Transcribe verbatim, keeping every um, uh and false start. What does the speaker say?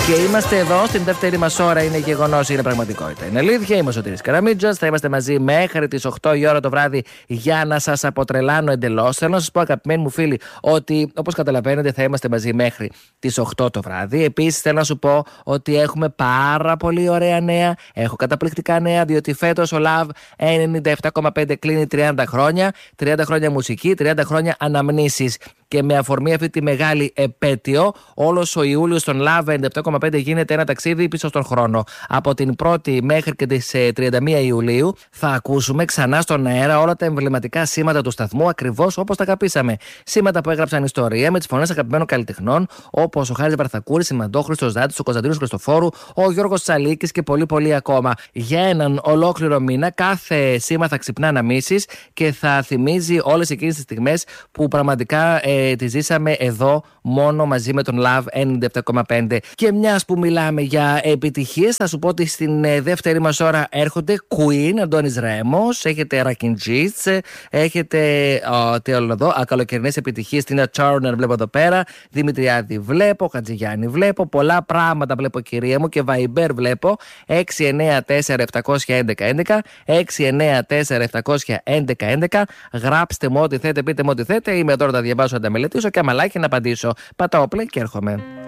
Και είμαστε εδώ στην δεύτερη μας ώρα. Είναι γεγονός, είναι πραγματικότητα. Είναι αλήθεια. Είμαι ο Σωτήρης Καραμίτζας. Θα είμαστε μαζί μέχρι τις οκτώ η ώρα το βράδυ για να σας αποτρελάνω εντελώς. Θέλω να σας πω, αγαπημένοι μου φίλοι, ότι όπως καταλαβαίνετε θα είμαστε μαζί μέχρι τις οκτώ το βράδυ. Επίσης θέλω να σου πω ότι έχουμε πάρα πολύ ωραία νέα. Έχω καταπληκτικά νέα, διότι φέτος ο Love ενενήντα επτά κόμμα πέντε κλείνει τριάντα χρόνια. τριάντα χρόνια μουσική, τριάντα χρόνια αναμνήσεις. Και με αφορμή αυτή τη μεγάλη επέτειο, όλος ο Ιούλιος στον Love ενενήντα επτά κόμμα πέντε γίνεται ένα ταξίδι πίσω στον χρόνο. Από την πρώτη μέχρι και τις τριάντα μία Ιουλίου θα ακούσουμε ξανά στον αέρα όλα τα εμβληματικά σήματα του σταθμού, ακριβώς όπως τα αγαπήσαμε. Σήματα που έγραψαν ιστορία με τις φωνές αγαπημένων καλλιτεχνών, όπως ο Χάρης Βαρθακούρης, η Μαντόχρηστος Δάτης, ο Κωνσταντίνος Χριστοφόρου, ο Γιώργος Τσαλίκης και πολλοί πολλοί ακόμα. Για έναν ολόκληρο μήνα κάθε σήμα θα ξυπνά αναμνήσεις και θα θυμίζει όλες εκείνες τις στιγμές που πραγματικά ε, τις ζήσαμε εδώ μόνο μαζί με τον Love ενενήντα επτά κόμμα πέντε. Και μιας που μιλάμε για επιτυχίες, θα σου πω ότι στην ε, δεύτερη μας ώρα έρχονται Queen, Αντώνης Ρέμος, έχετε Ρακιντζίτς, έχετε ο, τι άλλο εδώ, καλοκαιρινές επιτυχίες, Τίνα Τάρνερ βλέπω εδώ πέρα, Δημητριάδη βλέπω, Χατζηγιάννη βλέπω, πολλά πράγματα βλέπω κυρία μου και Viber βλέπω, έξι εννέα τέσσερα επτά ένα ένα ένα, έξι εννέα τέσσερα επτά ένα ένα ένα, γράψτε μου ό,τι θέτε, πείτε μου ό,τι θέτε, είμαι τώρα να διαβάσω, να τα μελετήσω και αμαλάκι να απαντήσω. Πατάω play και έρχομαι.